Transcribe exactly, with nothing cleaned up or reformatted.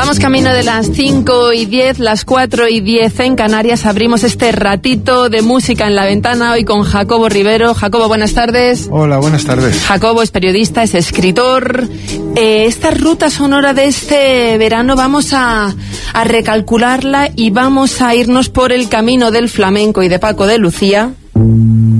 Vamos camino de las cinco y diez, las cuatro y diez en Canarias. Abrimos este ratito de música en la ventana hoy con Jacobo Rivero. Jacobo, buenas tardes. Hola, buenas tardes. Jacobo es periodista, es escritor. Eh, esta ruta sonora de este verano vamos a, a recalcularla y vamos a irnos por el camino del flamenco y de Paco de Lucía.